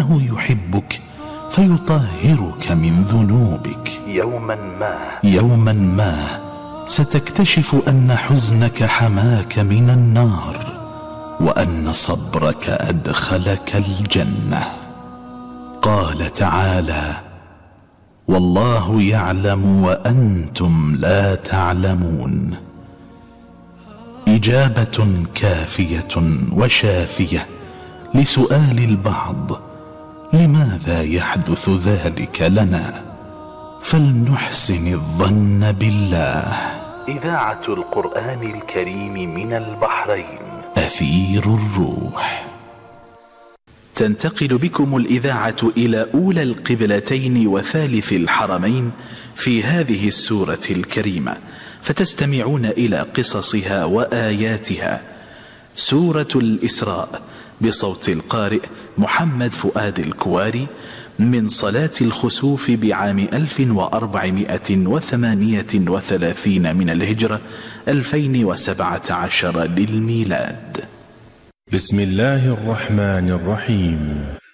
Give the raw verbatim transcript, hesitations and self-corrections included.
إنه يحبك فيطهرك من ذنوبك. يوما ما يوما ما ستكتشف أن حزنك حماك من النار، وأن صبرك أدخلك الجنة. قال تعالى: والله يعلم وأنتم لا تعلمون. إجابة كافية وشافية لسؤال البعض: لماذا يحدث ذلك لنا؟ فلنحسن الظن بالله. إذاعة القرآن الكريم من البحرين، أثير الروح. تنتقل بكم الإذاعة إلى أولى القبلتين وثالث الحرمين في هذه السورة الكريمة، فتستمعون إلى قصصها وآياتها. سورة الإسراء بصوت القارئ محمد فؤاد الكواري، من صلاة الخسوف بعام ألف وأربعمائة وثمانية وثلاثين من الهجرة، ألفين وسبعة عشر للميلاد. بسم الله الرحمن الرحيم.